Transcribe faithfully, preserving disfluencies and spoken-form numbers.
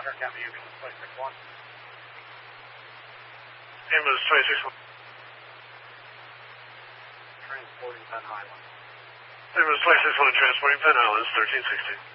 Hunter County, ambulance twenty-six one. Ambulance twenty-six one. Transporting Penn Highlands. Ambulance twenty-six one transporting Penn Highlands, thirteen sixteen.